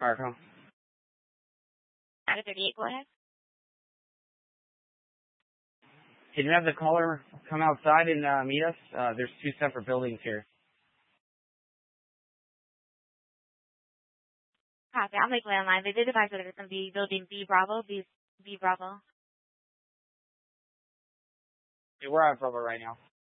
Marco. Out of 38, go ahead. Can you have the caller come outside and meet us? There's two separate buildings here. Copy. I'll make landline. They did advise that it's going to be building B Bravo. B Bravo. We're on Bravo right now.